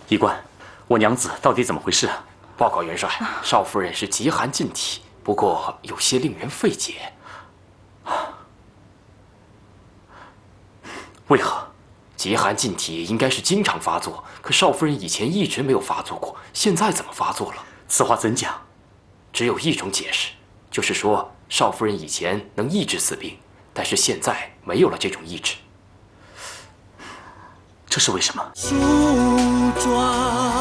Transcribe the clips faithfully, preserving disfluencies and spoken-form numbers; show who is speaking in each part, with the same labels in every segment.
Speaker 1: 医官，我娘子到底怎么回事啊？
Speaker 2: 报告元帅，少夫人是极寒禁体，不过有些令人费解。
Speaker 1: 为何？
Speaker 2: 极寒禁体应该是经常发作，可少夫人以前一直没有发作过，现在怎么发作了？
Speaker 1: 此话怎讲？
Speaker 2: 只有一种解释，就是说少夫人以前能抑制死病，但是现在没有了这种意志。
Speaker 1: 这是为什么？
Speaker 3: 梳妆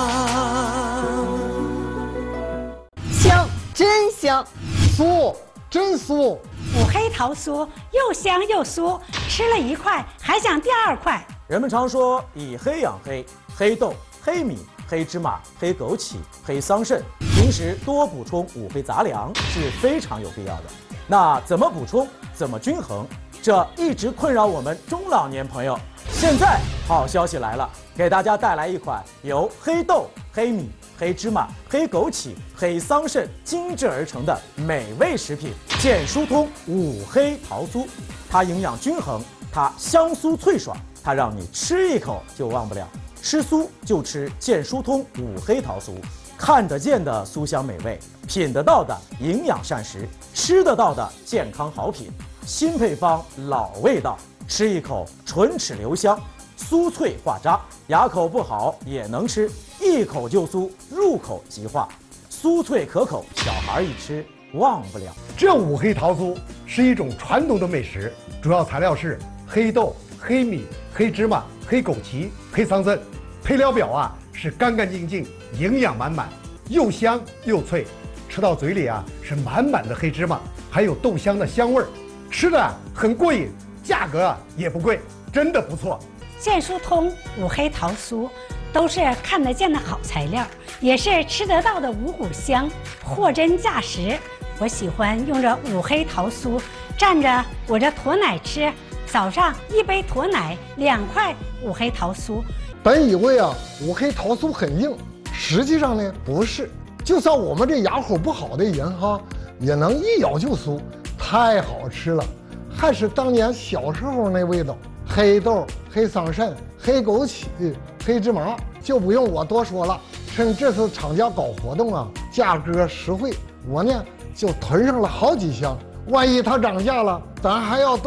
Speaker 4: 香，真香，
Speaker 5: 酥，真酥。
Speaker 6: 五黑桃酥又香又酥，吃了一块还想第二块。
Speaker 7: 人们常说以黑养黑，黑豆、黑米、黑芝麻、黑枸杞、黑桑葚，平时多补充五黑杂粮是非常有必要的。那怎么补充，怎么均衡，这一直困扰我们中老年朋友。现在好消息来了，给大家带来一款由黑豆、黑米、黑芝麻、黑枸杞、黑桑葚精制而成的美味食品——健疏通五黑桃酥。它营养均衡，它香酥脆爽，它让你吃一口就忘不了。吃酥就吃健疏通五黑桃酥，看得见的酥香美味，品得到的营养膳食，吃得到的健康好品。新配方，老味道，吃一口唇齿留香，酥脆化渣，牙口不好也能吃，一口就酥，入口即化，酥脆可口，小孩一吃忘不了。
Speaker 5: 这五黑桃酥是一种传统的美食，主要材料是黑豆、黑米、黑芝麻、黑枸杞、黑桑葚。配料表啊是干干净净，营养满满，又香又脆，吃到嘴里啊是满满的黑芝麻，还有豆香的香味儿，吃的很过瘾，价格啊也不贵，真的不错。
Speaker 6: 健疏通五黑桃酥都是看得见的好材料，也是吃得到的五谷香，货真价实。我喜欢用这五黑桃酥蘸着我这驼奶吃，早上一杯驼奶，两块五黑桃酥。
Speaker 5: 本以为啊五黑桃酥很硬，实际上呢不是，就算我们这牙口不好的人哈，也能一咬就酥，太好吃了，还是当年小时候那味道。黑豆、黑桑葚、黑枸杞、黑芝麻就不用我多说了。趁这次厂家搞活动啊，价格实惠，我呢就囤上了好几箱。万一它涨价了，咱还要